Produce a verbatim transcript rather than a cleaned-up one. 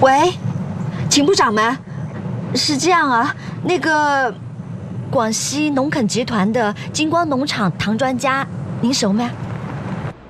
喂，秦部长们，是这样啊，那个广西农垦集团的金光农场唐专家，您熟没？